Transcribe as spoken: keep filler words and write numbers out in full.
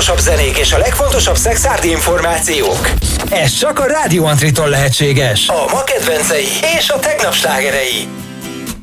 legfontosabb zenék és a legfontosabb szexárdi információk. Ez csak a Rádió Antritól lehetséges. A ma kedvencei és a tegnap slágerei.